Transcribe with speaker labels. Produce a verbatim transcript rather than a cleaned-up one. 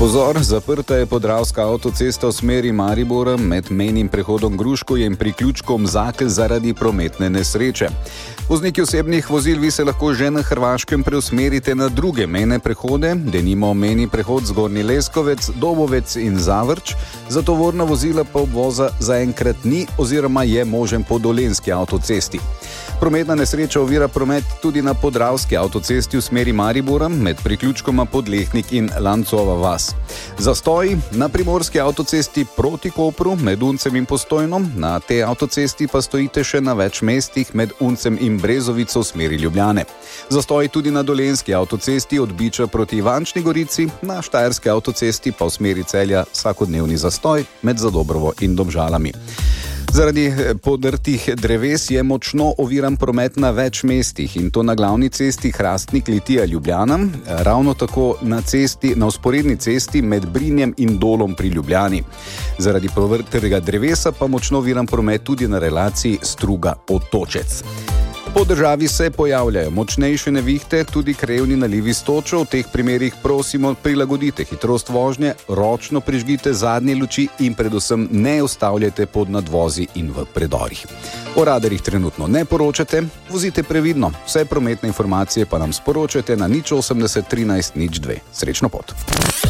Speaker 1: Pozor, zaprta je podravska avtocesta v smeri Maribora med mejnim prehodom Gruškovje in priključkom Zakelj zaradi prometne nesreče. Vozniki osebnih vozil vi se lahko že na Hrvaškem preusmerite na druge mejne prehode, denimo mejni prehod Zgornji Leskovec, Dobovec in Zavrč, za tovorna vozila pa obvoza zaenkrat ni oziroma je možen po dolenjski avtocesti. Prometna nesreča ovira promet tudi na podravski avtocesti v smeri Maribora med priključkoma Podlehnik in Lancova vas. Zastoj na primorski avtocesti proti Kopru med Uncem in Postojnom, na tej avtocesti pa stojite še na več mestih med Uncem in Brezovico v smeri Ljubljane. Zastoj tudi na dolenjski avtocesti od Biča proti Ivančni Gorici, na štajerski avtocesti pa v smeri Celja vsakodnevni zastoj med Zadobrovo in Domžalami. Zaradi podrtih dreves je močno oviran promet na več mestih in to na glavni cesti Hrastnik Litija Ljubljana, ravno tako na cesti, na vzporedni cesti med Brinjem in Dolom pri Ljubljani. Zaradi podrtega drevesa pa močno oviran promet tudi na relaciji Struga-Otočec. Po državi se pojavljajo močnejše nevihte, tudi krajevni nalivi s točo. V teh primerih prosimo, prilagodite hitrost vožnje, ročno prižgite zadnje luči in predvsem ne ustavljajte pod nadvozi in v predorih. O radarjih trenutno ne poročate, vozite previdno. Vse prometne informacije pa nam sporočate na nič osemdeset trinajst nič dve. Srečno pot.